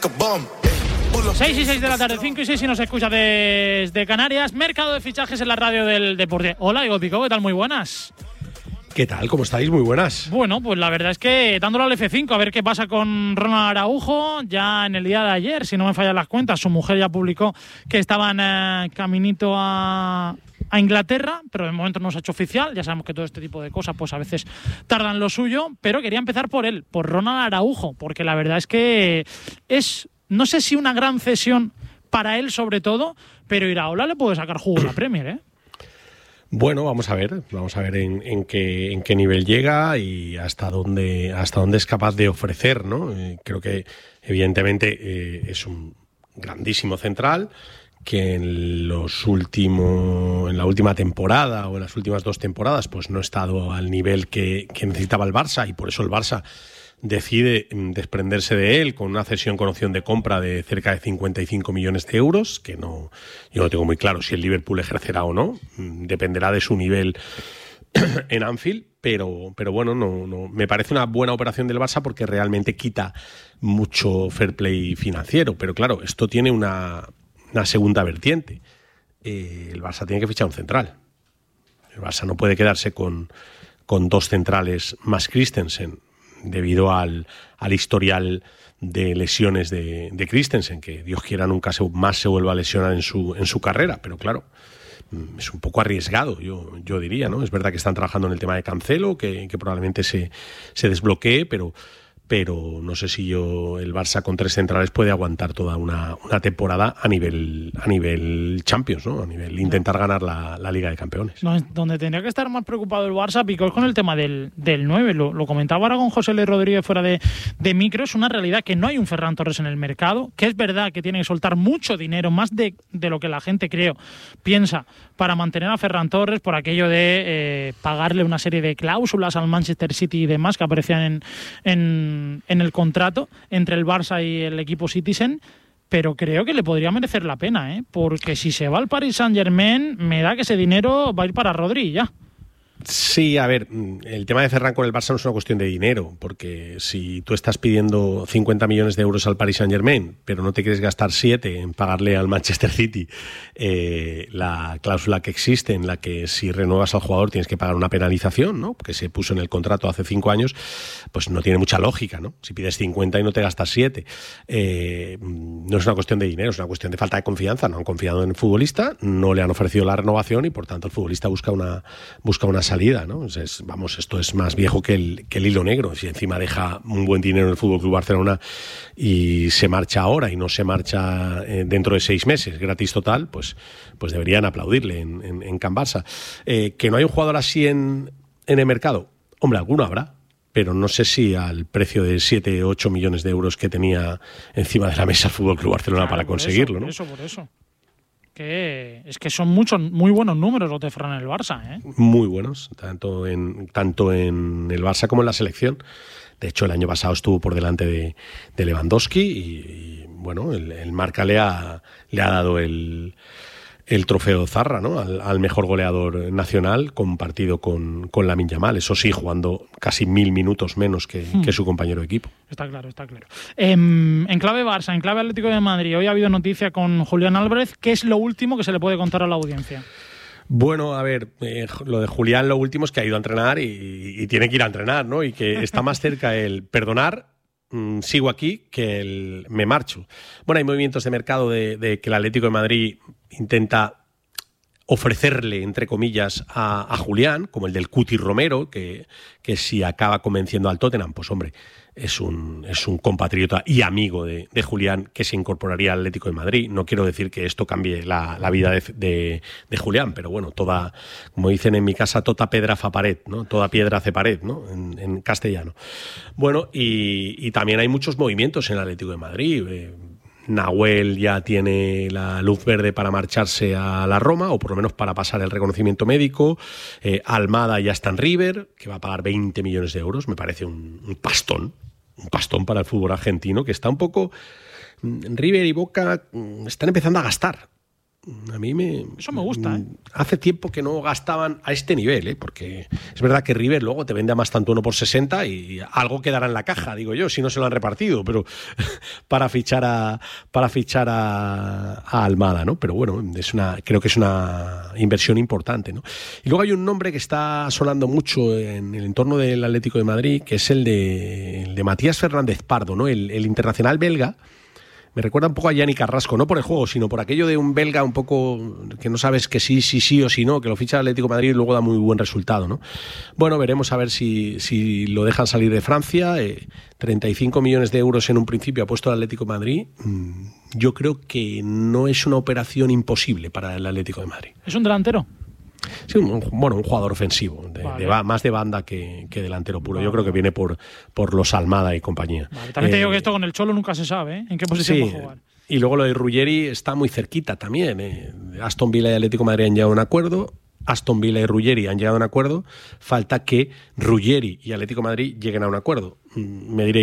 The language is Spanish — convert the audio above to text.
6 y 6 de la tarde, 5 y 6 y nos escucha desde Canarias. Mercado de fichajes en la radio del deporte. Hola, Diego Picó, ¿qué tal? Muy buenas. ¿Qué tal? ¿Cómo estáis? Muy buenas. Bueno, pues la verdad es que dándolo al F5 a ver qué pasa con Ronald Araujo. Ya en el día de ayer, si no me fallan las cuentas, su mujer ya publicó que estaban caminito a Inglaterra, pero de momento no se ha hecho oficial. Ya sabemos que todo este tipo de cosas pues a veces tardan lo suyo, pero quería empezar por él, por Ronald Araujo, porque la verdad es que es, no sé si una gran cesión para él sobre todo, pero Iraola le puede sacar jugo a la Premier, ¿eh? Bueno, vamos a ver en qué nivel llega y hasta dónde es capaz de ofrecer, ¿no? Creo que evidentemente es un grandísimo central que en la última temporada o en las últimas 2 temporadas pues no ha estado al nivel que necesitaba el Barça, y por eso el Barça decide desprenderse de él con una cesión con opción de compra de cerca de 55 millones de euros, que yo no tengo muy claro si el Liverpool ejercerá o no, dependerá de su nivel en Anfield, pero bueno, no me parece una buena operación del Barça porque realmente quita mucho fair play financiero, pero claro, esto tiene una segunda vertiente. El Barça tiene que fichar un central. El Barça no puede quedarse con 2 centrales más Christensen, debido al historial de lesiones de Christensen, que Dios quiera nunca más se vuelva a lesionar en su carrera, pero claro, es un poco arriesgado, yo diría, ¿no? Es verdad que están trabajando en el tema de Cancelo, que probablemente se desbloquee, pero no sé si el Barça con 3 centrales puede aguantar toda una temporada a nivel Champions, ¿no? A nivel intentar ganar la Liga de Campeones. No, donde tendría que estar más preocupado el Barça, Pico, es con el tema del 9. Lo comentaba ahora con José L. Rodríguez fuera de micro. Es una realidad que no hay un Ferran Torres en el mercado, que es verdad que tiene que soltar mucho dinero, más de lo que la gente piensa, para mantener a Ferran Torres, por aquello de pagarle una serie de cláusulas al Manchester City y demás que aparecían en el contrato entre el Barça y el equipo Citizen, pero creo que le podría merecer la pena, porque si se va al Paris Saint-Germain, me da que ese dinero va a ir para Rodri ya. Sí, a ver, el tema de Ferran con el Barça no es una cuestión de dinero, porque si tú estás pidiendo 50 millones de euros al Paris Saint-Germain, pero no te quieres gastar 7 en pagarle al Manchester City la cláusula que existe en la que si renuevas al jugador tienes que pagar una penalización, ¿no? Que se puso en el contrato hace 5 años, pues no tiene mucha lógica, ¿no? Si pides 50 y no te gastas 7. No es una cuestión de dinero, es una cuestión de falta de confianza. No han confiado en el futbolista, no le han ofrecido la renovación y por tanto el futbolista busca una salida, ¿no? Esto es más viejo que el hilo negro. Si encima deja un buen dinero en el FC Barcelona y se marcha ahora y no se marcha dentro de 6 meses, gratis total, pues deberían aplaudirle en Can Barça. Que no hay un jugador así en el mercado, hombre, alguno habrá, pero no sé si al precio de 7 o 8 millones de euros que tenía encima de la mesa el FC Barcelona, claro, para conseguirlo, ¿no? Por eso. Que es que son muy buenos números los de Ferran en el Barça, ¿eh? Muy buenos, tanto en el Barça como en la selección. De hecho, el año pasado estuvo por delante de Lewandowski y bueno, el Marca le ha dado el trofeo Zarra, ¿no? al mejor goleador nacional, compartido con Lamine Yamal. Eso sí, jugando casi 1000 minutos menos que su compañero de equipo. Está claro. En clave Barça, en clave Atlético de Madrid, hoy ha habido noticia con Julián Álvarez. ¿Qué es lo último que se le puede contar a la audiencia? Bueno, a ver, lo de Julián, lo último es que ha ido a entrenar y tiene que ir a entrenar, ¿no? Y que está más cerca el perdonar, sigo aquí, que el me marcho. Bueno, hay movimientos de mercado de que el Atlético de Madrid intenta ofrecerle, entre comillas, a Julián, como el del Cuti Romero, que si acaba convenciendo al Tottenham, pues hombre, es un compatriota y amigo de Julián que se incorporaría al Atlético de Madrid. No quiero decir que esto cambie la vida de Julián, pero bueno, como dicen en mi casa, tota pedra fa pared, ¿no? Toda piedra hace pared, ¿no? En castellano. Bueno, y también hay muchos movimientos en el Atlético de Madrid. Nahuel ya tiene la luz verde para marcharse a la Roma, o por lo menos para pasar el reconocimiento médico. Almada ya está en River, que va a pagar 20 millones de euros. Me parece un pastón para el fútbol argentino, que está un poco... River y Boca están empezando a gastar A mí me... Eso me gusta, ¿eh? Hace tiempo que no gastaban a este nivel, ¿eh? Porque es verdad que River luego te vende a más tanto uno por 60 y algo quedará en la caja, digo yo, si no se lo han repartido, pero para fichar a Almada, ¿no? Pero bueno, creo que es una inversión importante, ¿no? Y luego hay un nombre que está sonando mucho en el entorno del Atlético de Madrid, que es el de Matías Fernández Pardo, ¿no? El internacional belga. Me recuerda un poco a Yanni Carrasco, no por el juego, sino por aquello de un belga un poco que no sabes que sí o sí no, que lo ficha el Atlético de Madrid y luego da muy buen resultado, ¿no? Bueno, veremos a ver si lo dejan salir de Francia. 35 millones de euros en un principio ha puesto el Atlético de Madrid. Yo creo que no es una operación imposible para el Atlético de Madrid. ¿Es un delantero? Sí, un jugador ofensivo, más de banda que delantero puro. Yo creo que viene por los Almada y compañía. Vale, también te digo que esto con el Cholo nunca se sabe, ¿eh? En qué posición va a jugar. Y luego lo de Ruggeri está muy cerquita también. Aston Villa y Atlético de Madrid han llegado a un acuerdo. Aston Villa y Ruggeri han llegado a un acuerdo. Falta que Ruggeri y Atlético de Madrid lleguen a un acuerdo. Me diréis,